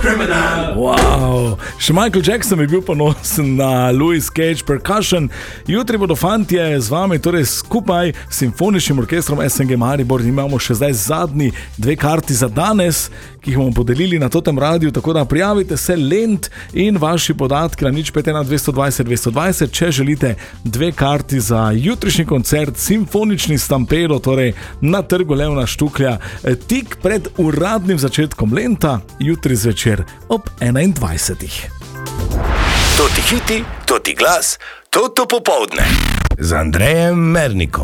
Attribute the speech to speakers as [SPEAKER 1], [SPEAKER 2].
[SPEAKER 1] Criminal.
[SPEAKER 2] Wow. Še Michael Jackson je bil ponosen na Louis Cage Percussion. Jutri bodo fantje z vami, torej skupaj s simfoničnim orkestrom SNG Maribor. Imamo še zdaj zadnji 2 karti za danes, ki jih bomo podelili na Totem Radiu, tako da prijavite se Lent in vaši podatki na 051 220 220, če želite 2 karti za jutrišnji koncert Simfonični Stampedo, torej na Trgu Levna Štuklja, tik pred uradnim začetkom Lenta, jutri zvečer ob 21.
[SPEAKER 3] To ti hiti, to ti glas, to popoldne. Z Andrejem Mernikom.